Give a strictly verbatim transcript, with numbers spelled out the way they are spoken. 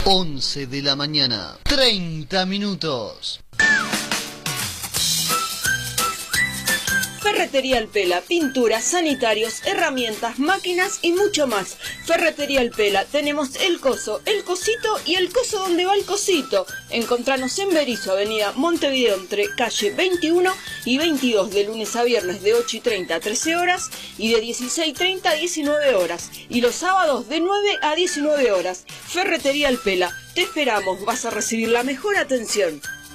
once de la mañana, treinta minutos. Ferretería El Pela, pinturas, sanitarios, herramientas, máquinas y mucho más. Ferretería El Pela, tenemos el coso, el cosito y el coso donde va el cosito. Encontranos en Berizo, avenida Montevideo, entre calle veintiuno y veintidós, de lunes a viernes de ocho y treinta a trece horas y de dieciséis y treinta a diecinueve horas. Y los sábados de nueve a diecinueve horas. Ferretería El Pela, te esperamos, vas a recibir la mejor atención.